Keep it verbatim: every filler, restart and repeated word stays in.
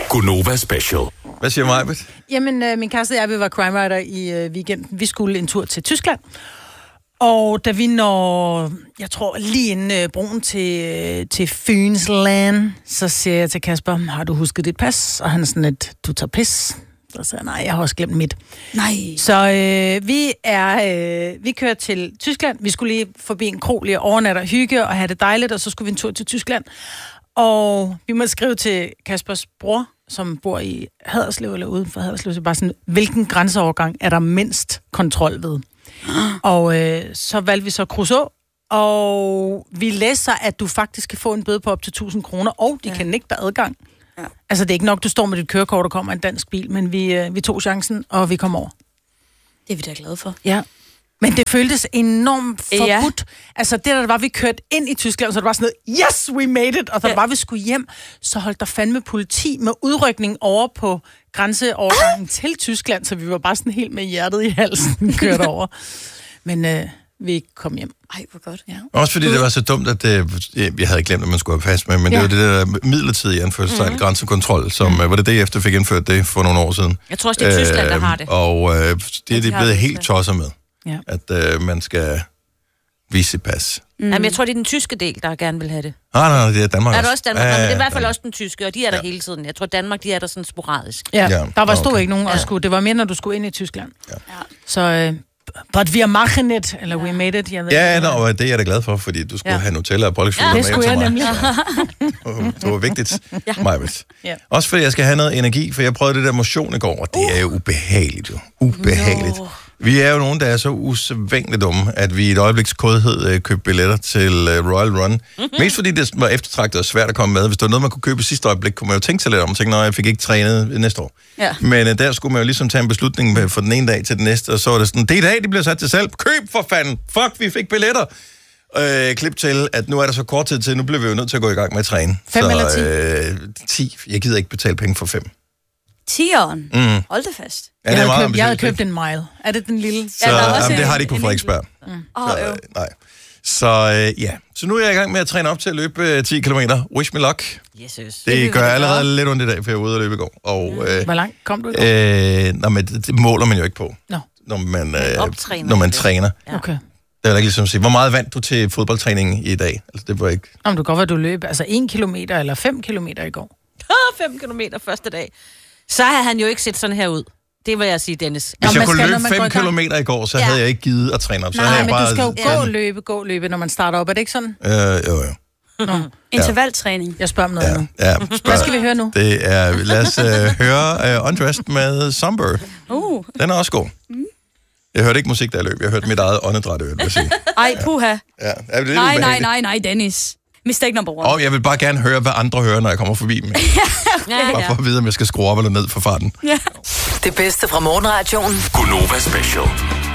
Gunova Special. Hvad siger Majbet? Jamen, øh, min kæreste og jeg, vi var crime writer i øh, weekenden. Vi skulle en tur til Tyskland. Og da vi når, jeg tror lige inden øh, broen til, øh, til Fynsland, så siger jeg til Kasper, har du husket dit pas? Og han er sådan lidt, du tager pis. Så siger jeg, nej, jeg har også glemt mit. Nej. Så øh, vi er, øh, vi kører til Tyskland. Vi skulle lige forbi en kro, lige overnatte og hygge og have det dejligt, og så skulle vi en tur til Tyskland. Og vi må skrive til Kaspers bror, som bor i Haderslev eller uden for Haderslev, så bare sådan, hvilken grænseovergang er der mindst kontrol ved? Og øh, så valgte vi så Kruså, og vi læser, at du faktisk kan få en bøde på op til tusind kroner, og de ja. kan nægte dig adgang. Ja. Altså, det er ikke nok, du står med dit kørekort, og kommer en dansk bil, men vi, øh, vi tog chancen, og vi kom over. Det er vi da glade for. Ja. Men det føltes enormt forbudt. Ja. Altså, det der var, vi kørte ind i Tyskland, så det var sådan noget, yes, we made it! Og da ja. var, vi skulle hjem, så holdt der fandme politi med udrykning over på grænseovergangen ah! til Tyskland, så vi var bare sådan helt med hjertet i halsen kørt over. Men øh, vi kom hjem. Ej, hvor godt. Ja. Også fordi det var så dumt, at det, jeg havde glemt, at man skulle have pas med, men ja. det var det der midlertidige anførselstegn, mm-hmm. grænsekontrol, som mm. var det D F, der fik indført det for nogle år siden. Jeg tror også, det er Tyskland, der har det. Og øh, det er de blevet helt tosser med. Ja. At øh, man skal vise sit pas. Mm. Jamen, jeg tror, det er den tyske del, der gerne vil have det. Nej, nej, det er Danmark også. Er det også Danmark? Ja, men det er i hvert fald ja. også den tyske, og de er der ja. hele tiden. Jeg tror, Danmark, de er der sådan sporadisk. Ja, ja. der var stod okay. ikke nogen, og skulle, det var mere, når du skulle ind i Tyskland. Ja. Så, øh, but we are machen it, eller we made it. Jeg ved, ja, no, og det er jeg da glad for, fordi du skulle ja. have Nutella og bollekjoler ja, med det skulle jeg nemlig. Det var vigtigt, ja. Majbet. Ja. Også fordi jeg skal have noget energi, for jeg prøvede det der motion i går, og det uh. er jo ubehageligt, jo. Ubehageligt. No. Vi er jo nogen, der er så usædvanligt dumme, at vi i et øjebliks kodhed øh, købte billetter til øh, Royal Run. Mm-hmm. Mest fordi det var eftertragtet og svært at komme med. Hvis det var noget, man kunne købe i sidste øjeblik, kunne man jo tænke sig lidt om og tænke, nej, jeg fik ikke trænet næste år. Ja. Men øh, der skulle man jo ligesom tage en beslutning med, fra den ene dag til den næste, og så var det sådan, det er i dag, de bliver sat til salg. Køb for fanden! Fuck, vi fik billetter! Øh, klip til, at nu er der så kort tid til, nu bliver vi jo nødt til at gå i gang med at træne. Fem så, eller ti? Øh, ti. Jeg gider ikke betale penge for fem. Tieren? Mm. Hold det fast. Ja, jeg, det havde købt, jeg havde købt en mile. Er det den lille? Så, ja, jamen, en, det har de ikke på Frederiksberg. Mm. Oh, så, øh, nej. Så øh, ja, så nu er jeg i gang med at træne op til at løbe øh, ti kilometer. Wish me luck. Jesus. Det, det gør allerede gøre. lidt ondt i dag, for jeg var ude at løbe i går. Og, øh, Hvor langt kom du i går? Øh, nå, men det, det måler man jo ikke på, no. når man, øh, når man træner. Ja. Okay. Det er ikke ligesom at sige, hvor meget vandt du til fodboldtræning i dag? Altså, det var ikke... Om du godt, hvad du løb, altså en kilometer eller fem kilometer i går. Fem kilometer første dag. Så har han jo ikke set sådan her ud. Det vil jeg sige, Dennis. Hvis Nå, jeg kunne skal, løbe fem kilometer i går, så ja. havde jeg ikke givet at træne op. Så Nej, havde jeg men bare... du skal jo ja. gå, løbe, gå, løbe, når man starter op. Er det ikke sådan? Øh, jo, jo. Nå. Intervaltræning. Jeg spørger om noget ja. nu. Ja, hvad skal vi høre nu? Det er... Lad os uh, høre uh, Undressed med Somber. Uh. Den er også god. Mm. Jeg hørte ikke musik, der løb. Jeg hørte mit eget åndedræt, vil jeg sige. Ej, puha. Ja. Ja, er det nej, nej, nej, nej, Dennis. Mistake number one. Og jeg vil bare gerne høre, hvad andre hører, når jeg kommer forbi dem. ja, bare for at vide, om jeg skal skrue op eller ned for farten. Ja. Det bedste fra morgenradioen. Gunova Special.